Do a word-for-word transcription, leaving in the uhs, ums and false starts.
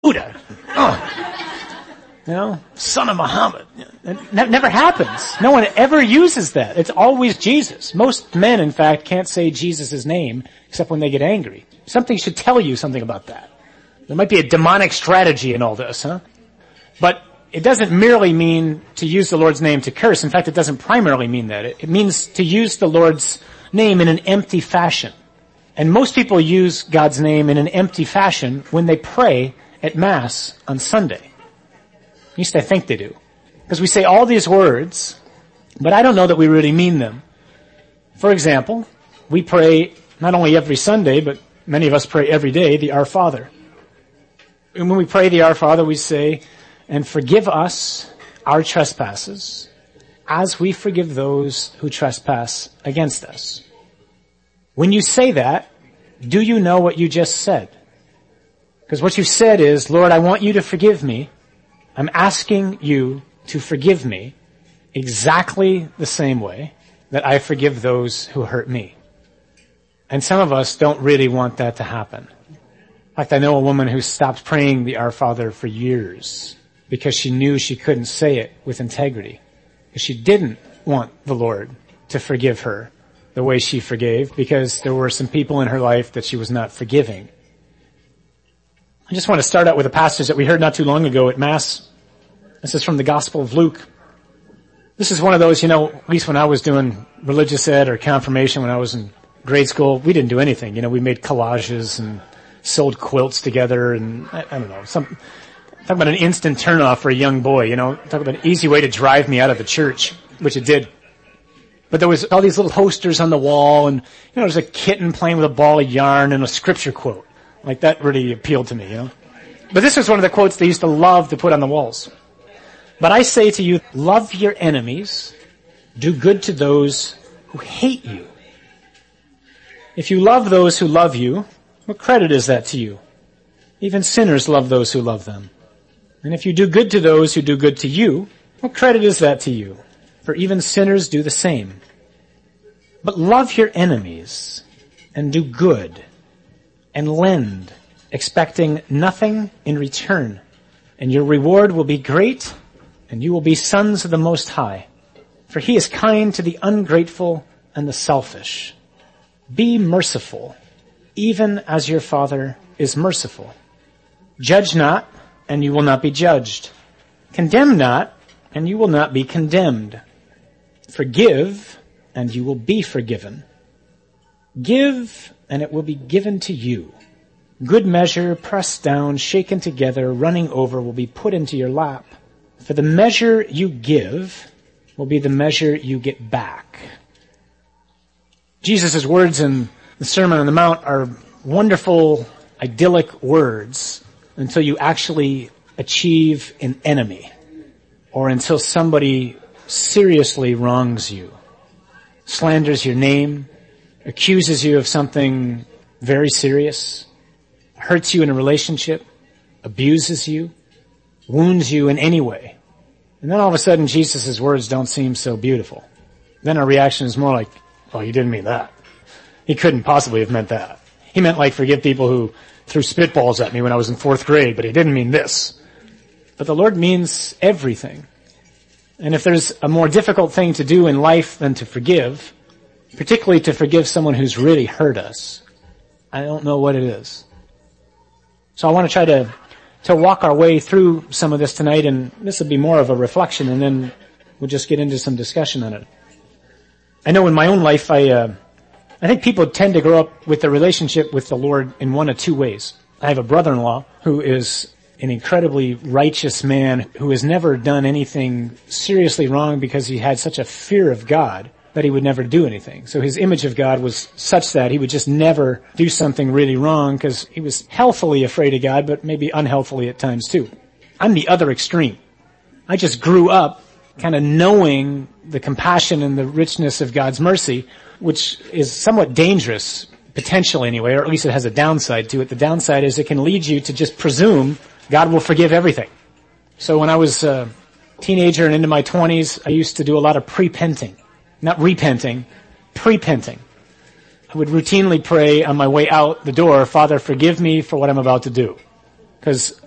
Buddha. Oh. You know, son of Muhammad. It never happens. No one ever uses that. It's always Jesus. Most men, in fact, can't say Jesus' name except when they get angry. Something should tell you something about that. There might be a demonic strategy in all this, huh? But it doesn't merely mean to use the Lord's name to curse. In fact, it doesn't primarily mean that. It means to use the Lord's name in an empty fashion. And most people use God's name in an empty fashion when they pray at Mass on Sunday. At least I think they do. Because we say all these words, but I don't know that we really mean them. For example, we pray not only every Sunday, but many of us pray every day, the Our Father. And when we pray the Our Father, we say, and forgive us our trespasses, as we forgive those who trespass against us. When you say that, do you know what you just said? Because what you said is, Lord, I want you to forgive me. I'm asking you to forgive me exactly the same way that I forgive those who hurt me. And some of us don't really want that to happen. In fact, I know a woman who stopped praying the Our Father for years because she knew she couldn't say it with integrity. Because she didn't want the Lord to forgive her the way she forgave, because there were some people in her life that she was not forgiving. I just want to start out with a passage that we heard not too long ago at Mass. This is from the Gospel of Luke. This is one of those, you know, at least when I was doing religious ed or confirmation when I was in grade school, we didn't do anything. You know, we made collages and sewed quilts together and, I, I don't know, some, talk about an instant turnoff for a young boy, you know, talk about an easy way to drive me out of the church, which it did. But there was all these little posters on the wall and, you know, there's a kitten playing with a ball of yarn and a scripture quote. Like, that really appealed to me, you know. But this was one of the quotes they used to love to put on the walls. But I say to you, love your enemies, do good to those who hate you. If you love those who love you, what credit is that to you? Even sinners love those who love them. And if you do good to those who do good to you, what credit is that to you? For even sinners do the same. But love your enemies and do good and lend, expecting nothing in return. And your reward will be great, and you will be sons of the Most High. For he is kind to the ungrateful and the selfish. Be merciful, even as your Father is merciful. Judge not, and you will not be judged. Condemn not, and you will not be condemned. Forgive, and you will be forgiven. Give, and it will be given to you. Good measure, pressed down, shaken together, running over, will be put into your lap. For the measure you give will be the measure you get back. Jesus' words in the Sermon on the Mount are wonderful, idyllic words until you actually achieve an enemy, or until somebody seriously wrongs you, slanders your name, accuses you of something very serious, hurts you in a relationship, abuses you, wounds you in any way. And then all of a sudden Jesus' words don't seem so beautiful. Then our reaction is more like, oh, he didn't mean that. He couldn't possibly have meant that. He meant like forgive people who threw spitballs at me when I was in fourth grade, but he didn't mean this. But the Lord means everything. And if there's a more difficult thing to do in life than to forgive, particularly to forgive someone who's really hurt us, I don't know what it is. So I want to try to, to walk our way through some of this tonight, and this will be more of a reflection, and then we'll just get into some discussion on it. I know in my own life, I, uh, I think people tend to grow up with their relationship with the Lord in one of two ways. I have a brother-in-law who is an incredibly righteous man who has never done anything seriously wrong because he had such a fear of God that he would never do anything. So his image of God was such that he would just never do something really wrong because he was healthily afraid of God, but maybe unhealthily at times too. I'm the other extreme. I just grew up kind of knowing the compassion and the richness of God's mercy, which is somewhat dangerous, potentially anyway, or at least it has a downside to it. The downside is it can lead you to just presume God will forgive everything. So when I was a teenager and into my twenties, I used to do a lot of prepenting. Not repenting, prepenting. I would routinely pray on my way out the door, Father, forgive me for what I'm about to do. Because